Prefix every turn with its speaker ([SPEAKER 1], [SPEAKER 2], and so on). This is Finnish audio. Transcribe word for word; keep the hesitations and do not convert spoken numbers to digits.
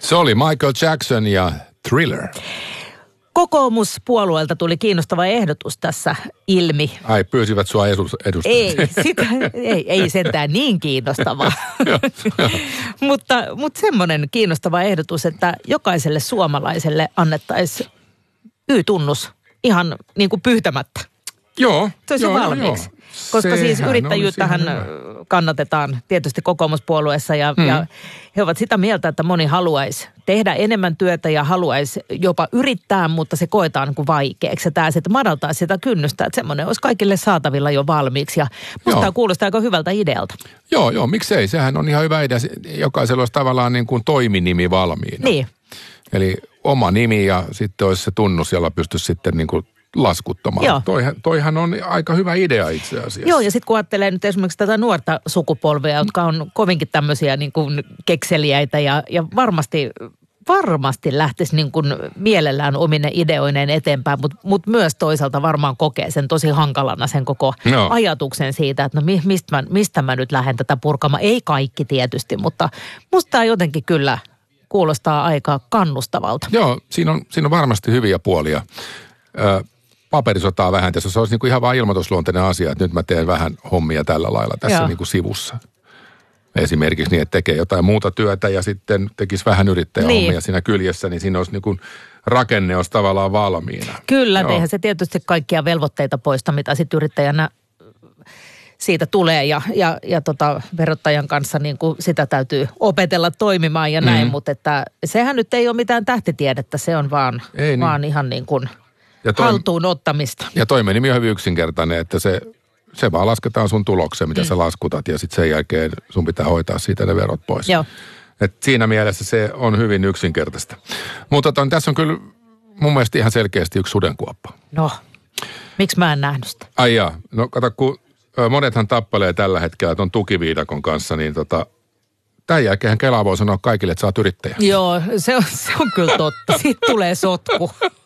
[SPEAKER 1] Se oli Michael Jackson ja Thriller.
[SPEAKER 2] Kokoomuspuolueelta tuli kiinnostava ehdotus tässä ilmi.
[SPEAKER 1] Ai, pyysivät sua edustamaan.
[SPEAKER 2] Ei, sitä, ei, ei sentään niin kiinnostavaa. mutta mutta semmoinen kiinnostava ehdotus, että jokaiselle suomalaiselle annettaisiin Y-tunnus ihan niin kuin pyytämättä.
[SPEAKER 1] Joo.
[SPEAKER 2] Se olisi
[SPEAKER 1] joo,
[SPEAKER 2] valmiiksi.
[SPEAKER 1] Joo.
[SPEAKER 2] Koska
[SPEAKER 1] Sehän
[SPEAKER 2] siis yrittäjyyttähän kannatetaan tietysti kokoomuspuolueessa ja, mm. ja he ovat sitä mieltä, että moni haluaisi tehdä enemmän työtä ja haluaisi jopa yrittää, mutta se koetaan niin kuin vaikeaksi. Ja tämä sitten madaltaa sitä kynnystä, että semmoinen olisi kaikille saatavilla jo valmiiksi ja musta tämä kuulostaa aika hyvältä idealta.
[SPEAKER 1] Joo, joo, miksei? Sehän on ihan hyvä idea. Jokaisella olisi tavallaan niin kuin toiminimi valmiina.
[SPEAKER 2] Niin.
[SPEAKER 1] Eli oma nimi ja sitten olisi se tunnus, jolla pystyisi sitten niin kuin laskuttamaan. Toihan, toihan on aika hyvä idea itse asiassa.
[SPEAKER 2] Joo, ja sitten kun ajattelee nyt esimerkiksi tätä nuorta sukupolvea, jotka on kovinkin tämmöisiä niin kuin kekseliäitä ja, ja varmasti, varmasti lähtisi niin kuin mielellään omine ideoineen eteenpäin, mutta mut myös toisaalta varmaan kokee sen tosi hankalana sen koko no. ajatuksen siitä, että no mistä mä, mistä mä nyt lähden tätä purkamaan. Ei kaikki tietysti, mutta musta tämä jotenkin kyllä kuulostaa aika kannustavalta.
[SPEAKER 1] Joo, siinä on, siinä on varmasti hyviä puolia. Ö, paperisotaa vähän tässä. Se olisi niin kuin ihan vain ilmoitusluonteinen asia, että nyt mä teen vähän hommia tällä lailla tässä niin kuin sivussa. Esimerkiksi niin, että tekee jotain muuta työtä ja sitten tekisi vähän yrittäjähommia niin. siinä kyljessä, niin siinä olisi niin kuin rakenne olisi tavallaan valmiina.
[SPEAKER 2] Kyllä, eihän se tietysti kaikkia velvoitteita poista, mitä sitten yrittäjänä siitä tulee ja, ja, ja tota, verottajan kanssa niin kuin sitä täytyy opetella toimimaan ja näin, mm. mutta että sehän nyt ei ole mitään tähtitiedettä, se on vaan, niin. vaan ihan niin kuin ja toi, haltuun ottamista.
[SPEAKER 1] Ja toimenimi on hyvin yksinkertainen, että se, se vaan lasketaan sun tulokseen, mitä mm. sä laskutat ja sitten sen jälkeen sun pitää hoitaa siitä ne verot pois.
[SPEAKER 2] Joo.
[SPEAKER 1] Et siinä mielessä se on hyvin yksinkertaista. Mutta ton, tässä on kyllä mun mielestä ihan selkeästi yksi sudenkuoppa.
[SPEAKER 2] No, miksi mä en nähnyt sitä?
[SPEAKER 1] Ai jaa, no kato kun monethan tappelee tällä hetkellä ton tukiviidakon kanssa, niin tota, tämän jälkeen Kela voi sanoa kaikille, että sä oot yrittäjä.
[SPEAKER 2] Joo, se on, se on kyllä totta. Siitä tulee sotku.